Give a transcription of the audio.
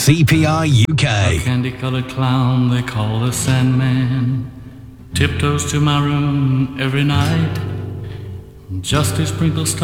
CPI UK. A candy-colored clown they call the Sandman tiptoes to my room every night just to sprinkle stars